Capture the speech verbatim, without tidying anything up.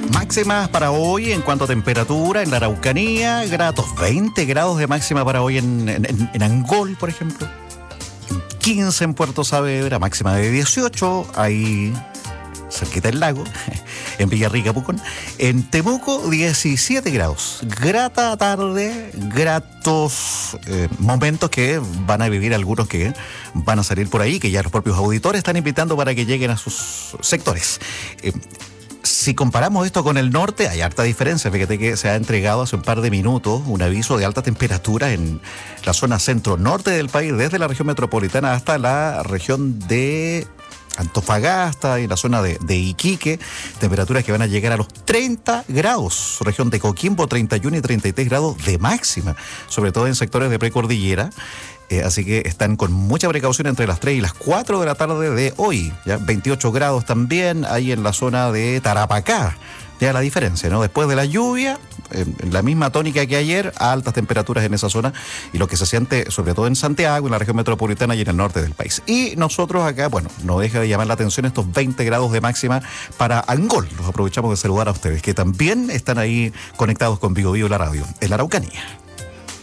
Máximas para hoy en cuanto a temperatura en la Araucanía, gratos, veinte grados de máxima para hoy en, en, en Angol, por ejemplo. quince en Puerto Saavedra, máxima de dieciocho, ahí cerquita del lago, en Villarrica, Pucón. En Temuco, diecisiete grados. Grata tarde, gratos eh, momentos que van a vivir algunos que van a salir por ahí, que ya los propios auditores están invitando para que lleguen a sus sectores. Eh, Si comparamos esto con el norte, hay harta diferencia. Fíjate que se ha entregado hace un par de minutos un aviso de alta temperatura en la zona centro-norte del país, desde la región metropolitana hasta la región de Antofagasta y la zona de, de Iquique, temperaturas que van a llegar a los treinta grados, región de Coquimbo treinta y uno y treinta y tres grados de máxima, sobre todo en sectores de precordillera. Eh, así que están con mucha precaución entre las tres y las cuatro de la tarde de hoy. ¿Ya? veintiocho grados también ahí en la zona de Tarapacá. Ya la diferencia, ¿no? Después de la lluvia, en, en la misma tónica que ayer, altas temperaturas en esa zona y lo que se siente sobre todo en Santiago, en la región metropolitana y en el norte del país. Y nosotros acá, bueno, no deja de llamar la atención estos veinte grados de máxima para Angol. Los aprovechamos de saludar a ustedes, que también están ahí conectados con Vigo Vigo la radio, en la Araucanía.